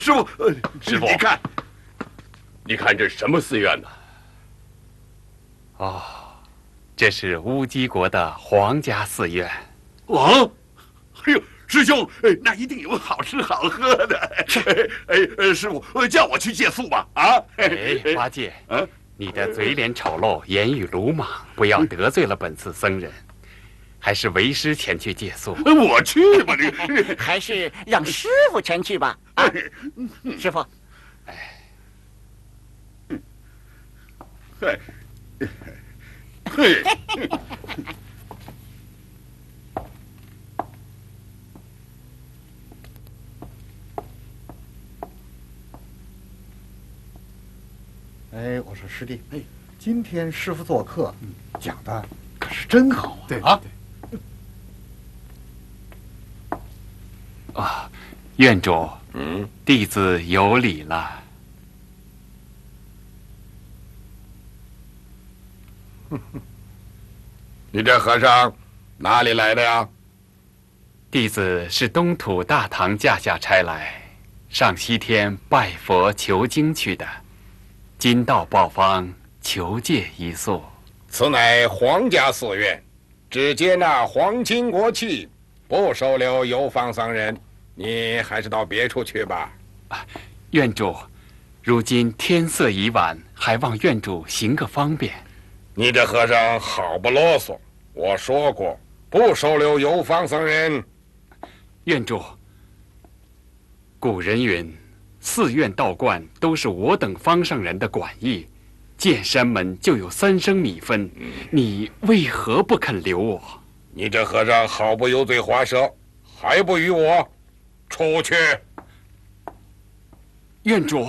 师傅， 师傅，你看这是什么寺院呢？ 哦，这是乌鸡国的皇家寺院。 哦，哎呦，师兄，那一定有好吃好喝的。师傅，叫我去借宿吧。啊， 花戒，你的嘴脸丑陋，言语鲁莽，不要得罪了本寺僧人。还是为师前去借宿。 我去吧，你还是让师傅前去吧。啊，师傅， 嘿， 哎，我说师弟，今天师傅做客，讲的可是真好啊！ 对啊。 啊，院主，弟子有礼了。 你这和尚哪里来的呀？ 弟子是东土大唐驾下差来，上西天拜佛求经去的，今到报方求借一宿。 此乃皇家寺院，只接纳皇亲国戚，不收留游方僧人。你还是到别处去吧。 院主，如今天色已晚，还望院主行个方便。 你这和尚好不啰嗦，我说过不收留游方僧人。 院主，古人云，寺院道观都是我等方上人的管役，见山门就有3升米分，你为何不肯留我？ 你这和尚好不油嘴滑舌，还不与我出去？ 院主，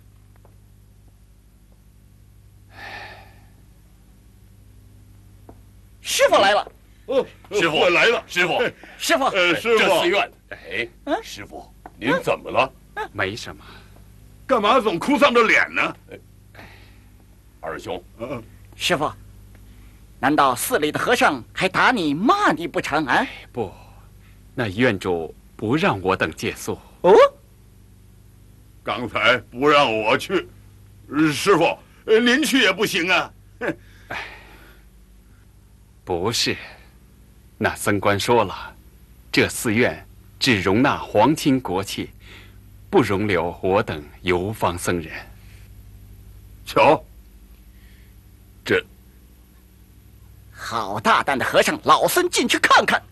师傅来了。 师傅来了， 师傅， 师傅， 师傅， 这寺院，师傅，您怎么了？ 没什么。 干嘛总哭丧着脸呢？ 二兄， 师傅，难道寺里的和尚还打你骂你不成啊？ 不，那院主不让我等借宿。 哦， 刚才不让我去，师傅，您去也不行啊。 不是，那僧官说了，这寺院只容纳皇亲国戚，不容留我等游方僧人。 瞧， 这好大胆的和尚，老孙进去看看。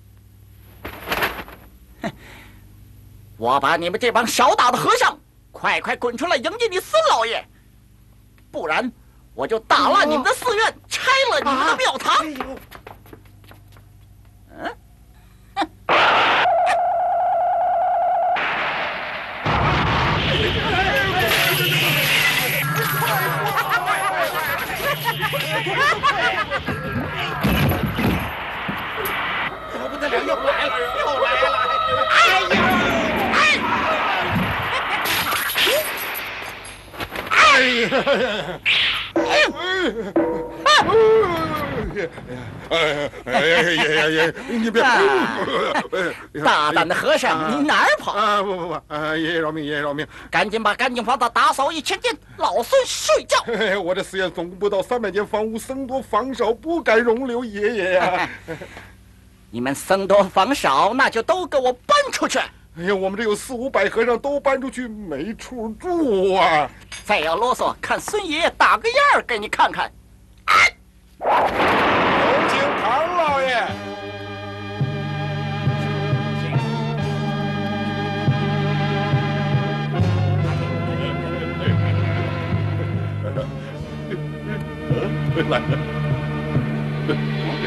哼，我把你们这帮少打的和尚，快滚出来迎接你孙老爷，不然我就打烂你们的寺院，拆了你们的庙堂。 不得了，又来了！哎呀！哎呀！ 你别！ 大胆的和尚，你哪儿跑？ 不！爷爷饶命，爷爷饶命！ 赶紧把干净房子打扫1000间，老孙睡觉。 我这寺院总共不到300间房屋，僧多房少，不敢容留爷爷呀。 你们僧多房少，那就都给我搬出去！ 哎呀，我们这有400、500和尚，都搬出去没处住啊！ 再要啰嗦，看孙爷爷打个样给你看看。 有请唐老爷。 来了。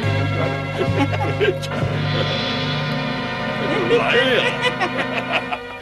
来呀！